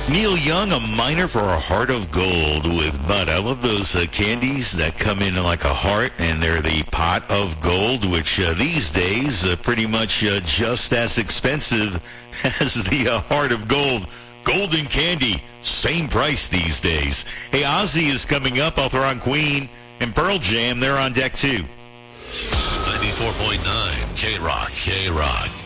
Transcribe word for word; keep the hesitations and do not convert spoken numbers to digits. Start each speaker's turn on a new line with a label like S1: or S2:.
S1: Neil Young, a miner for a heart of gold with Bud. I love those uh, candies that come in like a heart, and they're the pot of gold, which uh, these days uh, pretty much uh, just as expensive as the uh, heart of gold. Golden candy, same price these days. Hey, Ozzy is coming up. I'll throw on Queen and Pearl Jam. They're on deck too.
S2: ninety-four point nine K-Rock, K-Rock.